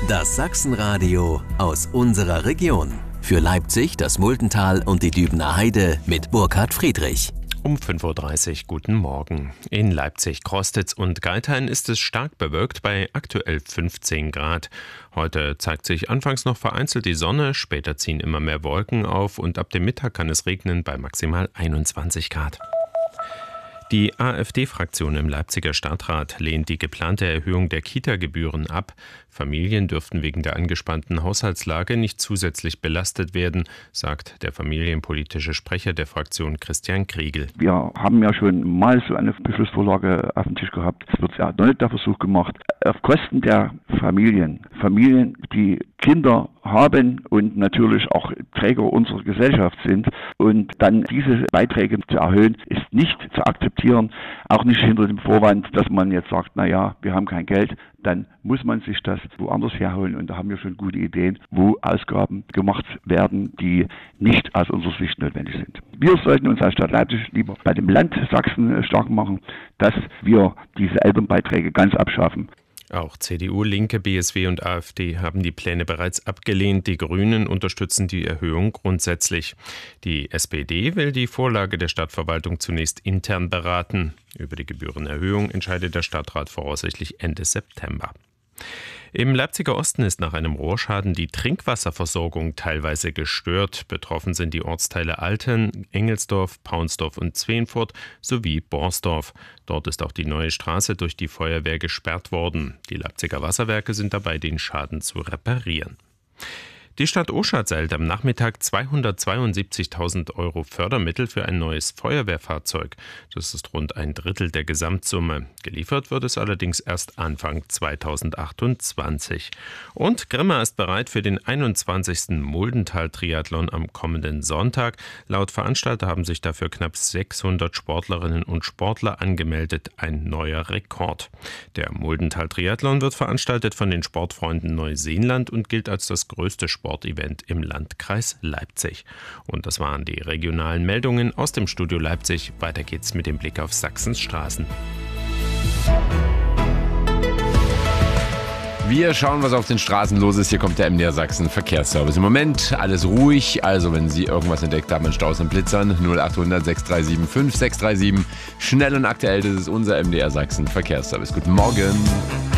Das Sachsenradio aus unserer Region. Für Leipzig, das Muldental und die Dübener Heide mit Burkhard Friedrich. Um 5.30 Uhr, guten Morgen. In Leipzig, Crostitz und Geithain ist es stark bewölkt bei aktuell 15 Grad. Heute zeigt sich anfangs noch vereinzelt die Sonne, später ziehen immer mehr Wolken auf und ab dem Mittag kann es regnen bei maximal 21 Grad. Die AfD-Fraktion im Leipziger Stadtrat lehnt die geplante Erhöhung der Kita-Gebühren ab. Familien dürften wegen der angespannten Haushaltslage nicht zusätzlich belastet werden, sagt der familienpolitische Sprecher der Fraktion Christian Kriegel. Wir haben ja schon mal so eine Beschlussvorlage auf dem Tisch gehabt. Es wird ja erneut der Versuch gemacht, auf Kosten der Familien, die Kinder haben und natürlich auch Träger unserer Gesellschaft sind, und dann diese Beiträge zu erhöhen, ist nicht zu akzeptieren, auch nicht hinter dem Vorwand, dass man jetzt sagt, naja, wir haben kein Geld, dann muss man sich das woanders herholen, und da haben wir schon gute Ideen, wo Ausgaben gemacht werden, die nicht aus unserer Sicht notwendig sind. Wir sollten uns als Stadt Leipzig lieber bei dem Land Sachsen stark machen, dass wir diese Elternbeiträge ganz abschaffen. Auch CDU, Linke, BSW und AfD haben die Pläne bereits abgelehnt. Die Grünen unterstützen die Erhöhung grundsätzlich. Die SPD will die Vorlage der Stadtverwaltung zunächst intern beraten. Über die Gebührenerhöhung entscheidet der Stadtrat voraussichtlich Ende September. Im Leipziger Osten ist nach einem Rohrschaden die Trinkwasserversorgung teilweise gestört. Betroffen sind die Ortsteile Alten, Engelsdorf, Paunsdorf und Zweenfurt sowie Borsdorf. Dort ist auch die neue Straße durch die Feuerwehr gesperrt worden. Die Leipziger Wasserwerke sind dabei, den Schaden zu reparieren. Die Stadt Oschatz erhält am Nachmittag 272.000 € Fördermittel für ein neues Feuerwehrfahrzeug. Das ist rund ein Drittel der Gesamtsumme. Geliefert wird es allerdings erst Anfang 2028. Und Grimma ist bereit für den 21. Muldental-Triathlon am kommenden Sonntag. Laut Veranstalter haben sich dafür knapp 600 Sportlerinnen und Sportler angemeldet. Ein neuer Rekord. Der Muldental-Triathlon wird veranstaltet von den Sportfreunden Neuseeland und gilt als das größte Sportevent im Landkreis Leipzig. Und das waren die regionalen Meldungen aus dem Studio Leipzig. Weiter geht's mit dem Blick auf Sachsens Straßen. Wir schauen, was auf den Straßen los ist. Hier kommt der MDR Sachsen Verkehrsservice. Im Moment alles ruhig. Also wenn Sie irgendwas entdeckt haben an Staus und Blitzern, 0800 637 5637. Schnell und aktuell, das ist unser MDR Sachsen Verkehrsservice. Guten Morgen.